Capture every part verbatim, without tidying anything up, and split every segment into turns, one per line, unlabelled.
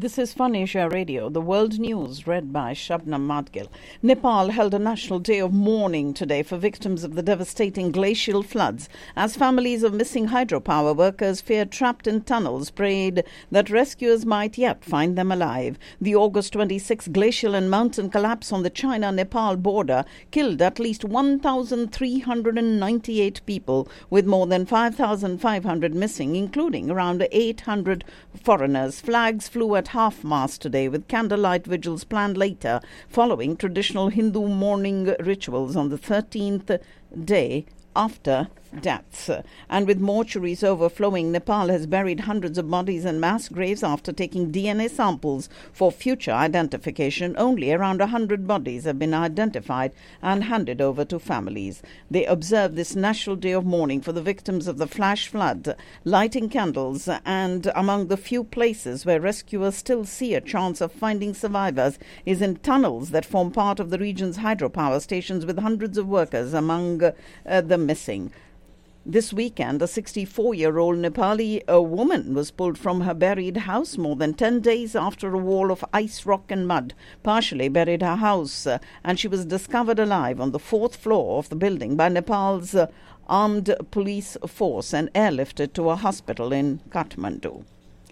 This is Fun Asia Radio, the world news read by Shabnam Madgil. Nepal held a national day of mourning today for victims of the devastating glacial floods, as families of missing hydropower workers feared trapped in tunnels prayed that rescuers might yet find them alive. The August twenty-sixth glacial and mountain collapse on the China-Nepal border killed at least one thousand three hundred ninety-eight people, with more than five thousand five hundred missing, including around eight hundred foreigners. Flags flew at half-mast today, with candlelight vigils planned later, following traditional Hindu mourning rituals on the thirteenth day after deaths. And with mortuaries overflowing, Nepal has buried hundreds of bodies in mass graves after taking D N A samples for future identification. Only around one hundred bodies have been identified and handed over to families. They observe this National Day of Mourning for the victims of the flash flood, lighting candles, and among the few places where rescuers still see a chance of finding survivors is in tunnels that form part of the region's hydropower stations, with hundreds of workers among uh, the missing. This weekend, a sixty-four-year-old Nepali a woman was pulled from her buried house more than ten days after a wall of ice, rock and mud partially buried her house, uh, and she was discovered alive on the fourth floor of the building by Nepal's uh, armed police force and airlifted to a hospital in Kathmandu.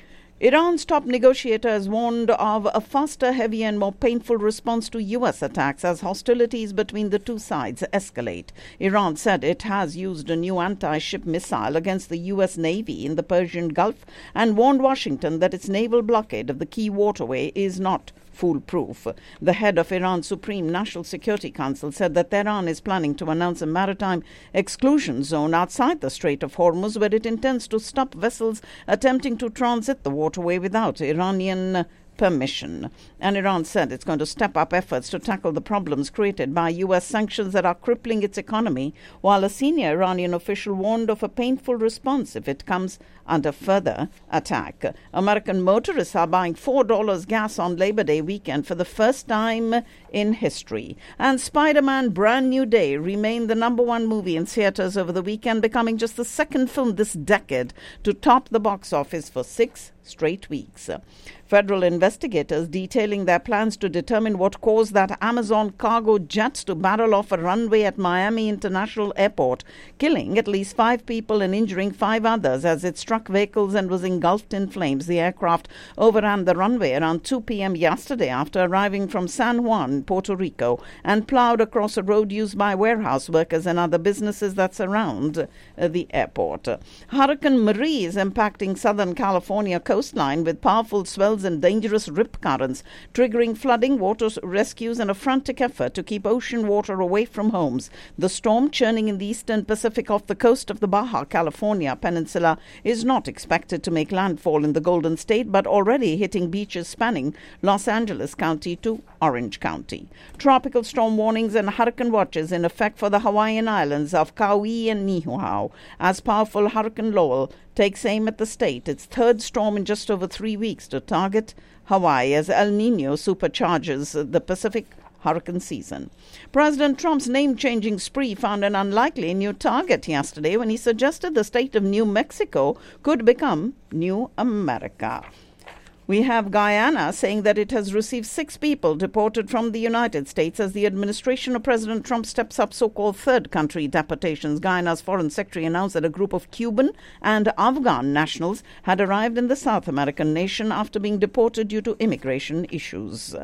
Iran's top negotiator has warned of a faster, heavier and more painful response to U S attacks as hostilities between the two sides escalate. Iran said it has used a new anti-ship missile against the U S Navy in the Persian Gulf and warned Washington that its naval blockade of the key waterway is not foolproof. The head of Iran's Supreme National Security Council said that Tehran is planning to announce a maritime exclusion zone outside the Strait of Hormuz, where it intends to stop vessels attempting to transit the waterway without Iranian permission. And Iran said it's going to step up efforts to tackle the problems created by U S sanctions that are crippling its economy, while a senior Iranian official warned of a painful response if it comes under further attack. American motorists are buying four dollars gas on Labor Day weekend for the first time in history. And Spider-Man Brand New Day remained the number one movie in theaters over the weekend, becoming just the second film this decade to top the box office for six straight weeks. Federal investigators detailing their plans to determine what caused that Amazon cargo jet to barrel off a runway at Miami International Airport, killing at least five people and injuring five others as it struck vehicles and was engulfed in flames. The aircraft overran the runway around two p.m. yesterday after arriving from San Juan, Puerto Rico, and plowed across a road used by warehouse workers and other businesses that surround uh, the airport. Hurricane Marie is impacting Southern California coastline with powerful swells and dangerous rip currents, triggering flooding, water rescues, and a frantic effort to keep ocean water away from homes. The storm, churning in the eastern Pacific off the coast of the Baja California Peninsula, is not expected to make landfall in the Golden State, but already hitting beaches spanning Los Angeles County to Orange County. Tropical storm warnings and hurricane watches in effect for the Hawaiian islands of Kauai and Niuau, as powerful Hurricane Lowell takes aim at the state, its third storm in just over three weeks, to target Hawaii as El Nino supercharges the Pacific hurricane season. President Trump's name-changing spree found an unlikely new target yesterday when he suggested the state of New Mexico could become New America. We have Guyana saying that it has received six people deported from the United States as the administration of President Trump steps up so-called third country deportations. Guyana's foreign secretary announced that a group of Cuban and Afghan nationals had arrived in the South American nation after being deported due to immigration issues.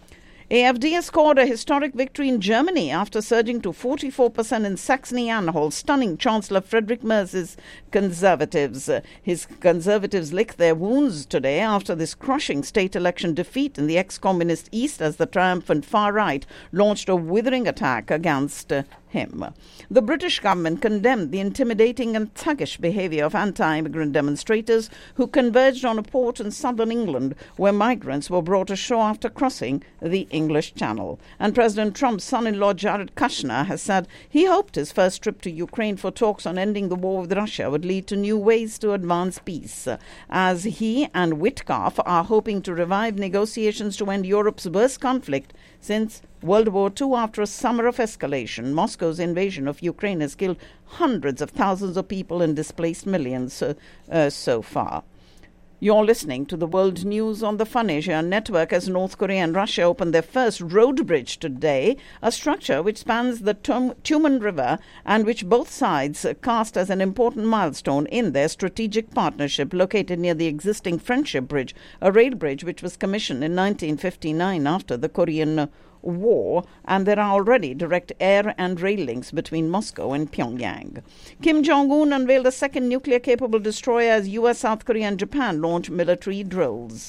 A F D scored a historic victory in Germany after surging to forty-four percent in Saxony-Anhalt, stunning Chancellor Friedrich Merz's Conservatives. His Conservatives licked their wounds today after this crushing state election defeat in the ex-communist East, as the triumphant far-right launched a withering attack against uh, him. The British government condemned the intimidating and thuggish behaviour of anti-immigrant demonstrators who converged on a port in southern England where migrants were brought ashore after crossing the English Channel. And President Trump's son-in-law Jared Kushner has said he hoped his first trip to Ukraine for talks on ending the war with Russia would lead to new ways to advance peace, as he and Witkoff are hoping to revive negotiations to end Europe's worst conflict since World War Two. After a summer of escalation, Moscow's invasion of Ukraine has killed hundreds of thousands of people and displaced millions uh, uh, so far. You're listening to the World News on the Fun Asia Network as North Korea and Russia open their first road bridge today, a structure which spans the Tumen River and which both sides cast as an important milestone in their strategic partnership, located near the existing Friendship Bridge, a rail bridge which was commissioned in nineteen fifty-nine after the Korean War, and there are already direct air and rail links between Moscow and Pyongyang. Kim Jong-un unveiled a second nuclear-capable destroyer as U S, South Korea and Japan launch military drills.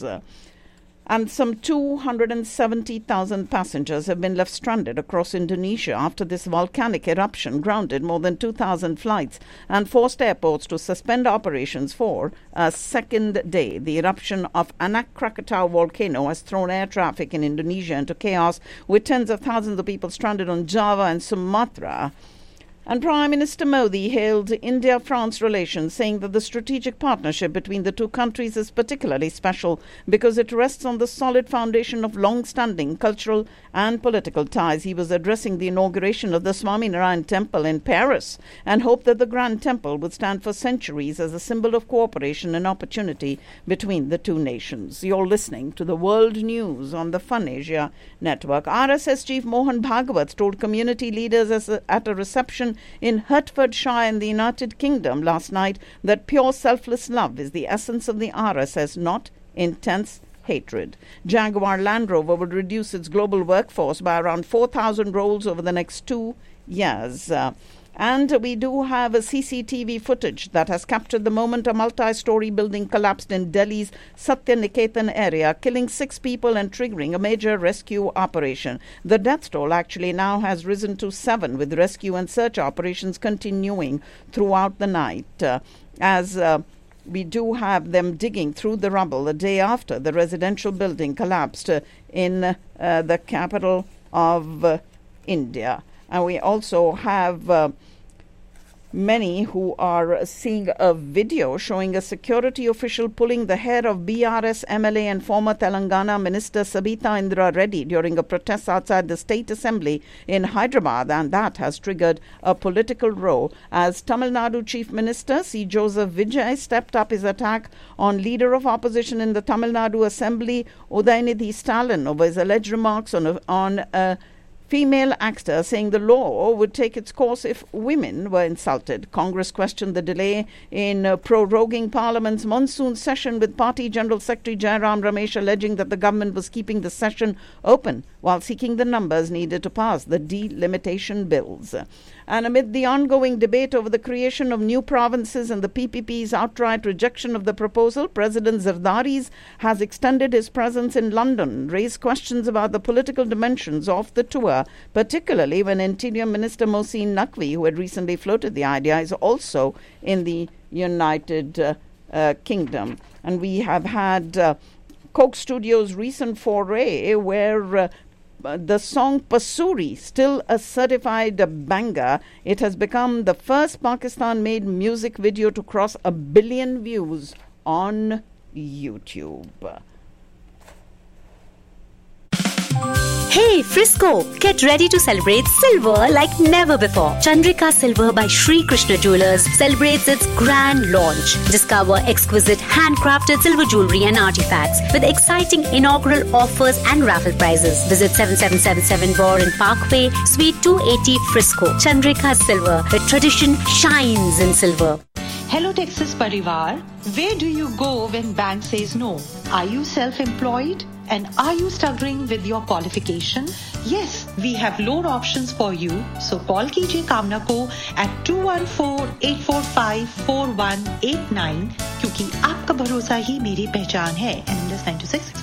And some two hundred seventy thousand passengers have been left stranded across Indonesia after this volcanic eruption grounded more than two thousand flights and forced airports to suspend operations for a second day. The eruption of Anak Krakatau volcano has thrown air traffic in Indonesia into chaos, with tens of thousands of people stranded on Java and Sumatra. And Prime Minister Modi hailed India-France relations, saying that the strategic partnership between the two countries is particularly special because it rests on the solid foundation of long-standing cultural and political ties. He was addressing the inauguration of the Swaminarayan Temple in Paris and hoped that the Grand Temple would stand for centuries as a symbol of cooperation and opportunity between the two nations. You're listening to the World News on the Fun Asia Network. R S S Chief Mohan Bhagwat told community leaders as a, at a reception in Hertfordshire in the United Kingdom last night that pure selfless love is the essence of the R S S, not intense hatred. Jaguar Land Rover will reduce its global workforce by around four thousand roles over the next two years. Uh, And we do have a C C T V footage that has captured the moment a multi-story building collapsed in Delhi's Satyaniketan area, killing six people and triggering a major rescue operation. The death toll actually now has risen to seven, with rescue and search operations continuing throughout the night. Uh, as uh, we do have them digging through the rubble the day after the residential building collapsed uh, in uh, the capital of uh, India. And we also have uh, many who are seeing a video showing a security official pulling the hair of B R S M L A and former Telangana Minister Sabita Indra Reddy during a protest outside the State Assembly in Hyderabad, and that has triggered a political row as Tamil Nadu Chief Minister C. Joseph Vijay stepped up his attack on leader of opposition in the Tamil Nadu Assembly, Udayanidhi Stalin, over his alleged remarks on a, on a female actor, saying the law would take its course if women were insulted. Congress questioned the delay in uh, proroguing Parliament's monsoon session, with Party General Secretary Jairam Ramesh alleging that the government was keeping the session open while seeking the numbers needed to pass the delimitation bills. And amid the ongoing debate over the creation of new provinces and the P P P's outright rejection of the proposal, President Zardari has extended his presence in London, raised questions about the political dimensions of the tour, particularly when Interior Minister Mohsin Naqvi, who had recently floated the idea, is also in the United uh, uh, Kingdom. And we have had uh, Coke Studios' recent foray where uh, the song Pasuri, still a certified banger. It has become the first Pakistan-made music video to cross a billion views on YouTube.
Hey Frisco, get ready to celebrate silver like never before. Chandrika Silver by Sri Krishna Jewelers celebrates its grand launch. Discover exquisite handcrafted silver jewelry and artifacts with exciting inaugural offers and raffle prizes. Visit seven seven seven seven Warren Parkway, Suite two eighty, Frisco. Chandrika Silver, where tradition shines in silver.
Hello Texas Parivar, where do you go when bank says no? Are you self-employed? And are you struggling with your qualification? Yes, we have loan options for you. So call Kijiye Kamna ko at two one four, eight four five, four one eight nine क्योंकि आपका भरोसा ही मेरी पहचान है. And in this nine two six